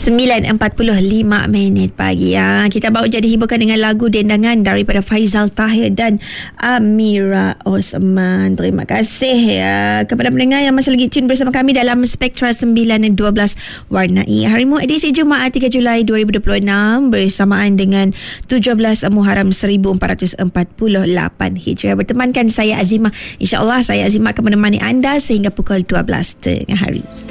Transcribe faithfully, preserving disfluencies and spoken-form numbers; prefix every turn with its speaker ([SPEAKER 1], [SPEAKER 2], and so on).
[SPEAKER 1] sembilan empat puluh lima minit pagi. Ya. Kita baru jadi hiburkan dengan lagu dendangan daripada Faizal Tahir dan Amira Osman. Terima kasih ya kepada pendengar yang masih lagi tune bersama kami dalam Spektra sembilan dua belas Warnai Harimu edisi Jumaat tiga Julai dua ribu dua puluh enam bersamaan dengan tujuh belas Muharram seribu empat ratus empat puluh lapan Hijriah. Bertemankan saya Azimah. InsyaAllah saya Azimah akan menemani anda sehingga pukul dua belas tengah hari.